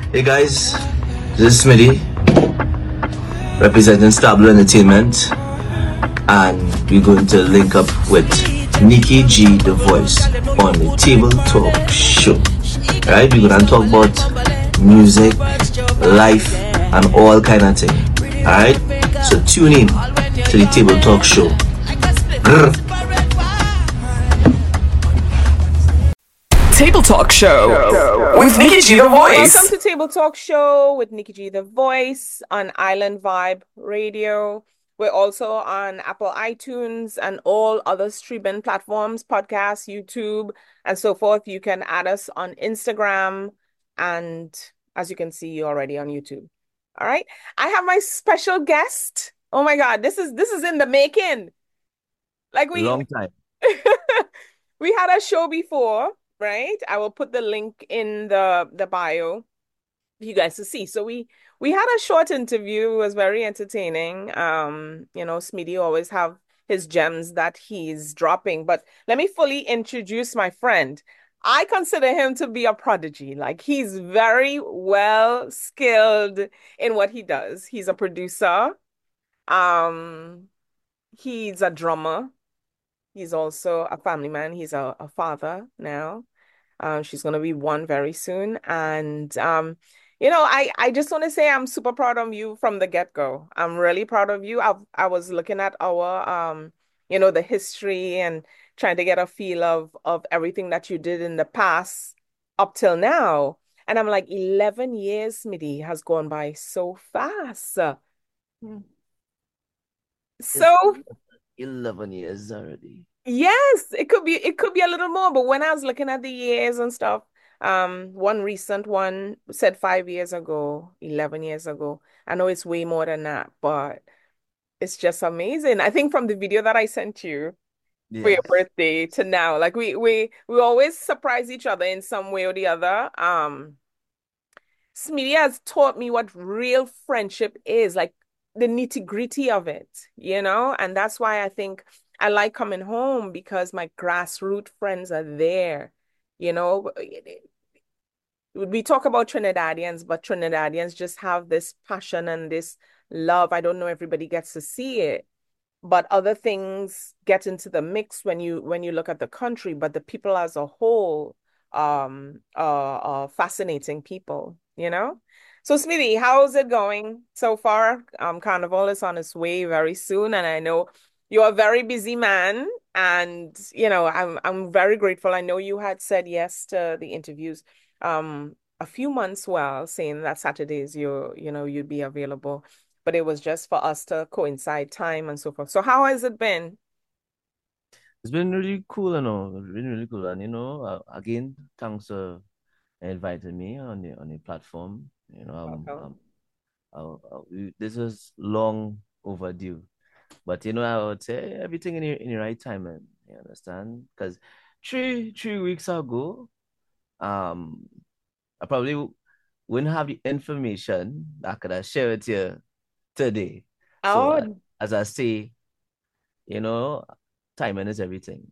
Hey guys, this is Smitty representing Stable Entertainment, and we're going to link up with Nikki G, the voice, on the Table Talk Show. Right? We're gonna talk about music, life, and all kind of thing. Alright? So tune in to the Table Talk Show. Grr. Table Talk Show with Nikki G, the voice. Welcome to Table Talk Show with Nikki G, the voice on Island Vibe Radio. We're also on Apple iTunes and all other streaming platforms, podcasts, YouTube, and so forth. You can add us on Instagram, and as you can see, you're already on YouTube. All right. I have my special guest. Oh my God, this is in the making. Long time. We had a show before. Right? I will put the link in the bio for you guys to see. So we had a short interview. It was very entertaining. Smitty always have his gems that he's dropping. But let me fully introduce my friend. I consider him to be a prodigy. Like, he's very well skilled in what he does. He's a producer. He's a drummer. He's also a family man. He's a father now. She's going to be one very soon. And, I just want to say I'm super proud of you from the get-go. I'm really proud of you. I was looking at our, the history and trying to get a feel of everything that you did in the past up till now. And I'm like, 11 years, Smitty, has gone by so fast. So 11 years already. yes, it could be a little more, but when I was looking at the years and stuff, one recent one said 5 years ago, 11 years ago. I know it's way more than that, but it's just amazing. I think from the video that I sent you for your Yes. birthday to now, like we always surprise each other in some way or the other. Smitty has taught me what real friendship is, like the nitty-gritty of it, and that's why I think I like coming home because my grassroots friends are there. You know, we talk about Trinidadians, but Trinidadians just have this passion and this love. I don't know everybody gets to see it, but other things get into the mix when you look at the country, but the people as a whole are fascinating people. So Smithy, how's it going so far? Carnival is on its way very soon, and I know you're a very busy man, and I'm very grateful. I know you had said yes to the interviews a few months, well, saying that Saturdays you'd be available, but it was just for us to coincide time and so forth. So how has it been? It's been really cool, It's been really cool. And, again, thanks for inviting me on the platform. Welcome. This is long overdue. But, I would say everything in your right time, man. You understand? Because three weeks ago, um, I probably wouldn't have the information that I could have shared with you today. So, Oh, as I say, you know, timing is everything.